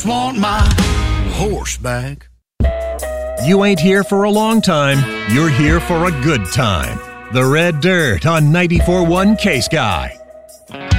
Want my horse back. You ain't here for a long time. You're here for a good time. The Red Dirt on 94.1 K-Sky.